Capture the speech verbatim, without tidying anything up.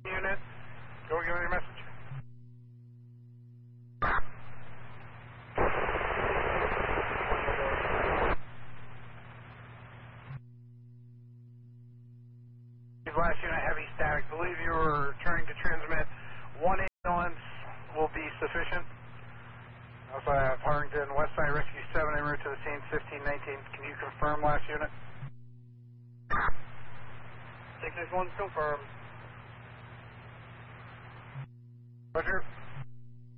Unit, go give me your message. Last unit, heavy static. Believe you were trying to transmit one ambulance will be sufficient. Also, I have Harrington, Westside Rescue seven en route to the scene, fifteen nineteen. Can you confirm last unit? six six one confirmed. Roger.